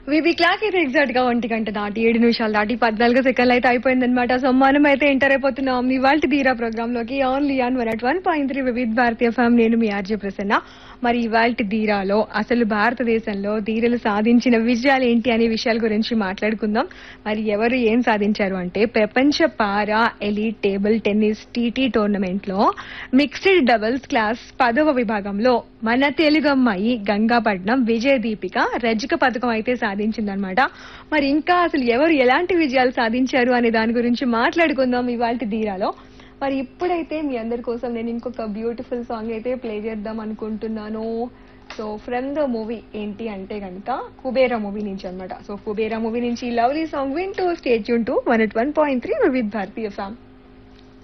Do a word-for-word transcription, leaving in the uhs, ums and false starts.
వివి clock అయితే exact గా ఒంటి గంట దాటి ఏడు నిమిషాలు దాటి పద్నాలుగు సెకండ్లు అయితే అయిపోయిందనమాట. సో మనం అయితే ఎంటర్ అయిపోతున్నాం ఇవాళ ధీరా ప్రోగ్రామ్ లోకి only on one at one point three Vividh భారతీయ ఫ్యామ్. నేను మీ ఆర్జే ప్రసన్న. మరి ఇవాళ ధీరాలో అసలు భారతదేశంలో ధీరలు సాధించిన విజయాలు ఏంటి అనే విషయాల గురించి మాట్లాడుకుందాం. మరి ఎవరు ఏం సాధించారు అంటే ప్రపంచ పారా elite table tennis TT tournament లో మిక్స్డ్ డబుల్స్ క్లాస్ పదవ విభాగంలో మన తెలుగు అమ్మాయి గంగాపట్నం విజయ దీపిక రజక పథకం అయితే సాధించిందనమాట. మరి ఇంకా అసలు ఎవరు ఎలాంటి విజయాలు సాధించారు అనే దాని గురించి మాట్లాడుకుందాం ఇవాళ ధీరాలో. మరి ఇప్పుడైతే మీ అందరి కోసం నేను ఇంకొక బ్యూటిఫుల్ సాంగ్ అయితే ప్లే చేద్దాం అనుకుంటున్నాను. సో ఫ్రమ్ ద మూవీ ఏంటి అంటే కనుక కుబేరా మూవీ నుంచి అనమాట. సో కుబేరా మూవీ నుంచి లవ్లీ సాంగ్ వింటూ stay tune to one at one point three Vividh భారతీయ ఫ్యామ్.